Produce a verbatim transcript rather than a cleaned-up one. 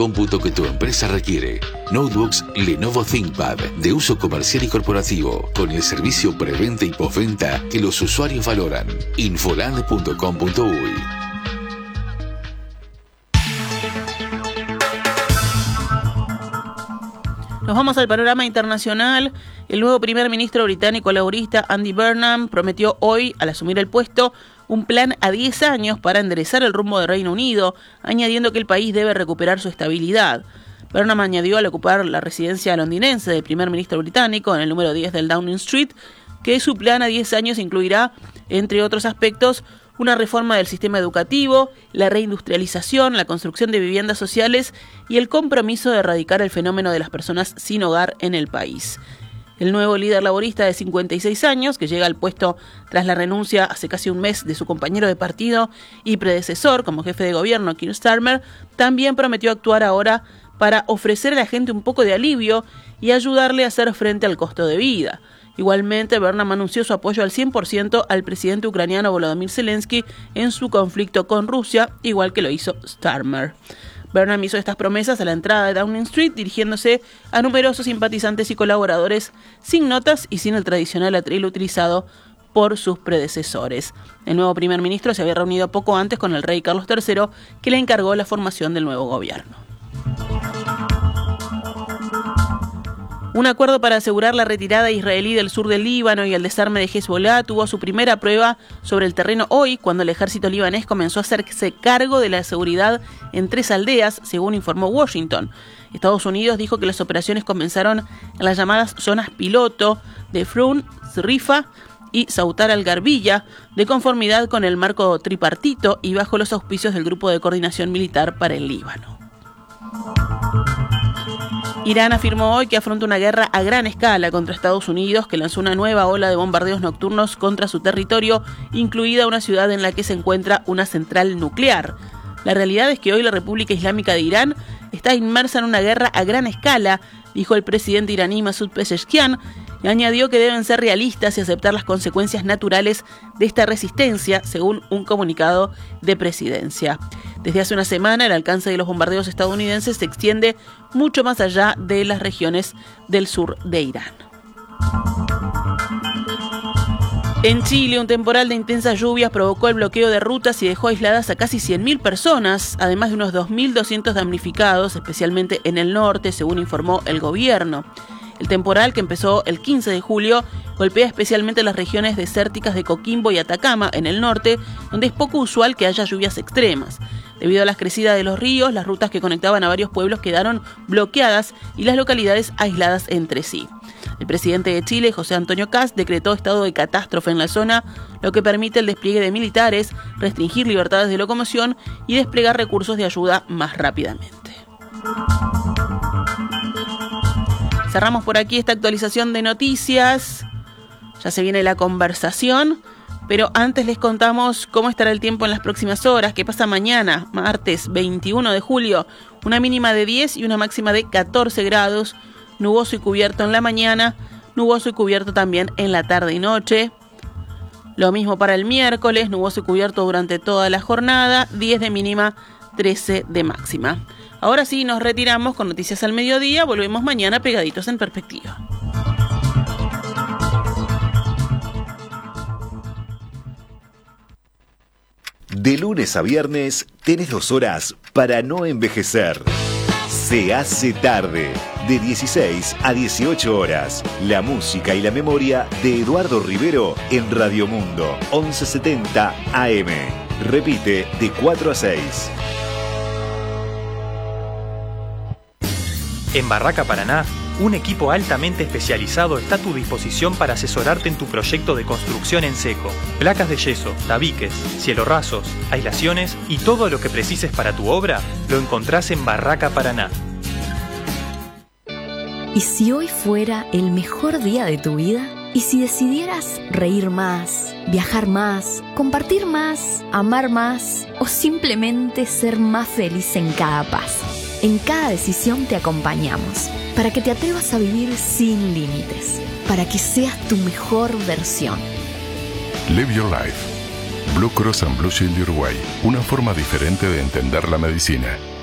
cómputo que tu empresa requiere. Notebooks Lenovo ThinkPad de uso comercial y corporativo, con el servicio preventa y postventa que los usuarios valoran. Infoland punto com punto uy. Nos vamos al panorama internacional. El nuevo primer ministro británico laborista Andy Burnham prometió hoy, al asumir el puesto, un plan a diez años para enderezar el rumbo del Reino Unido, añadiendo que el país debe recuperar su estabilidad. Burnham añadió al ocupar la residencia londinense del primer ministro británico en el número diez del Downing Street que su plan a diez años incluirá, entre otros aspectos, una reforma del sistema educativo, la reindustrialización, la construcción de viviendas sociales y el compromiso de erradicar el fenómeno de las personas sin hogar en el país. El nuevo líder laborista de cincuenta y seis años, que llega al puesto tras la renuncia hace casi un mes de su compañero de partido y predecesor como jefe de gobierno, Keir Starmer, también prometió actuar ahora para ofrecer a la gente un poco de alivio y ayudarle a hacer frente al costo de vida. Igualmente, Burnham anunció su apoyo al cien por ciento al presidente ucraniano Volodymyr Zelensky en su conflicto con Rusia, igual que lo hizo Starmer. Burnham hizo estas promesas a la entrada de Downing Street, dirigiéndose a numerosos simpatizantes y colaboradores, sin notas y sin el tradicional atril utilizado por sus predecesores. El nuevo primer ministro se había reunido poco antes con el rey Carlos tercero, que le encargó la formación del nuevo gobierno. Un acuerdo para asegurar la retirada israelí del sur del Líbano y el desarme de Hezbollah tuvo su primera prueba sobre el terreno hoy, cuando el ejército libanés comenzó a hacerse cargo de la seguridad en tres aldeas, según informó Washington. Estados Unidos dijo que las operaciones comenzaron en las llamadas zonas piloto de Frun, Zrifa y Sautar al-Garbilla, de conformidad con el marco tripartito y bajo los auspicios del Grupo de Coordinación Militar para el Líbano. Irán afirmó hoy que afronta una guerra a gran escala contra Estados Unidos, que lanzó una nueva ola de bombardeos nocturnos contra su territorio, incluida una ciudad en la que se encuentra una central nuclear. La realidad es que hoy la República Islámica de Irán está inmersa en una guerra a gran escala, dijo el presidente iraní Masoud Pezeshkian, y añadió que deben ser realistas y aceptar las consecuencias naturales de esta resistencia, según un comunicado de presidencia. Desde hace una semana, el alcance de los bombardeos estadounidenses se extiende mucho más allá de las regiones del sur de Irán. En Chile, un temporal de intensas lluvias provocó el bloqueo de rutas y dejó aisladas a casi cien mil personas, además de unos dos mil doscientos damnificados, especialmente en el norte, según informó el gobierno. El temporal, que empezó el quince de julio, golpea especialmente las regiones desérticas de Coquimbo y Atacama, en el norte, donde es poco usual que haya lluvias extremas. Debido a las crecidas de los ríos, las rutas que conectaban a varios pueblos quedaron bloqueadas y las localidades aisladas entre sí. El presidente de Chile, José Antonio Kast, decretó estado de catástrofe en la zona, lo que permite el despliegue de militares, restringir libertades de locomoción y desplegar recursos de ayuda más rápidamente. Cerramos por aquí esta actualización de noticias. Ya se viene la conversación, pero antes les contamos cómo estará el tiempo en las próximas horas. ¿Qué pasa mañana, martes veintiuno de julio? Una mínima de diez y una máxima de catorce grados. Nuboso y cubierto en la mañana, nuboso y cubierto también en la tarde y noche. Lo mismo para el miércoles, nuboso y cubierto durante toda la jornada, diez de mínima, trece de máxima. Ahora sí, nos retiramos con noticias al mediodía. Volvemos mañana pegaditos en perspectiva. De lunes a viernes tenés dos horas para no envejecer. Se hace tarde, de dieciséis a dieciocho horas. La música y la memoria de Eduardo Rivero en Radio Mundo, once setenta A M. Repite de cuatro a seis. En Barraca Paraná, un equipo altamente especializado está a tu disposición para asesorarte en tu proyecto de construcción en seco. Placas de yeso, tabiques, cielorrasos, aislaciones y todo lo que precises para tu obra lo encontrás en Barraca Paraná. ¿Y si hoy fuera el mejor día de tu vida? ¿Y si decidieras reír más, viajar más, compartir más, amar más o simplemente ser más feliz en cada paso? En cada decisión te acompañamos, para que te atrevas a vivir sin límites, para que seas tu mejor versión. Live Your Life. Blue Cross and Blue Shield de Uruguay. Una forma diferente de entender la medicina.